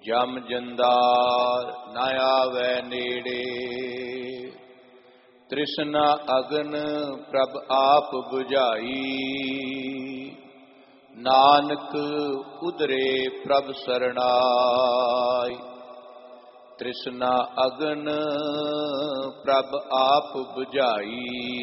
ਜਮ ਜੰਦਾਰ ਨਾ ਆਵੈ ਨੇੜੇ। ਤ੍ਰਿਸ਼ਨਾ ਅਗਨ ਪ੍ਰਭ ਆਪ ਬੁਝਾਈ, ਨਾਨਕ ਉਦਰੇ ਪ੍ਰਭ ਸਰਣਾਈ। ਤ੍ਰਿਸ਼ਨਾ ਅਗਨ ਪ੍ਰਭ ਆਪ ਬੁਝਾਈ,